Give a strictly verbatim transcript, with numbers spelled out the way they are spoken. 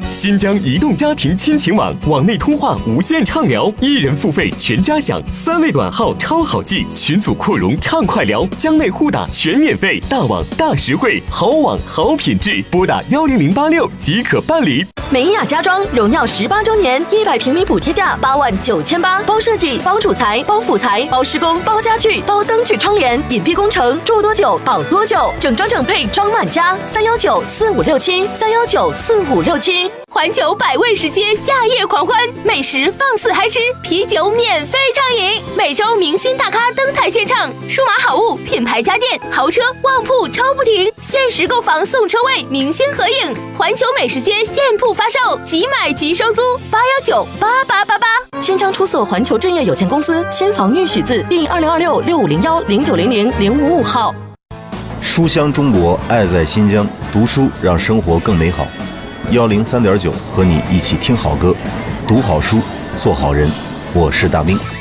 新疆移动家庭亲情网，网内通话无限畅聊，一人付费全家享，三位短号超好记，群组扩容畅快聊，疆内互打全免费，大网大实惠，好网好品质，拨打幺零零八六即可办理。 美雅家装荣耀十八周年，一百平米补贴价八万九千八，包设计、包主材、包辅材、包施工、包家具、包灯具窗帘，隐蔽工程，住多久保多久，整装整配装满家。三幺九四五六七，三幺九四五六七。环球百味食街夏夜狂欢，美食放肆嗨吃，啤酒免费畅饮，每周明星大咖登台献唱，数码好物、品牌家电、豪车、旺铺抽不停，限时购房送车位，明星合影。环球美食街现铺发售，即买即收租，八幺九八八八八。千张出售环球置业有限公司先房预许字第二零二六六五零幺零九零零零五五号。 书香中国，爱在新疆，读书让生活更美好。幺零三点九和你一起听好歌，读好书，做好人。我是大兵。